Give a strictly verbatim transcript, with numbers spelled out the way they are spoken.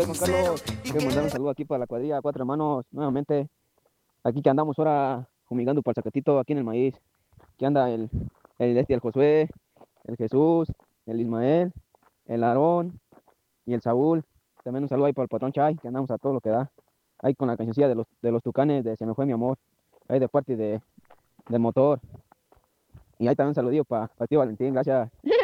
Juan Carlos, quiero mandar un saludo aquí para la cuadrilla Cuatro Hermanos, nuevamente, aquí que andamos ahora fumigando para el zacatito, aquí en el maíz, que anda el, el, este, el Josué, el Jesús, el Ismael, el Aarón y el Saúl. También un saludo ahí para el patrón Chay, que andamos a todo lo que da, ahí con la cancioncilla de los, de los tucanes de Se me fue mi amor, ahí de parte de, del motor, y ahí también un saludillo para, para tío Valentín, gracias.